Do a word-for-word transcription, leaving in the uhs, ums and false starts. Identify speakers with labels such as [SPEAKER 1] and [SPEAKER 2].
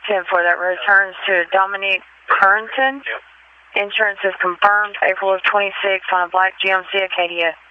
[SPEAKER 1] ten four, that returns to Dominique Currington.
[SPEAKER 2] Yep.
[SPEAKER 1] Insurance is confirmed, April of twenty-six on a black G M C Acadia.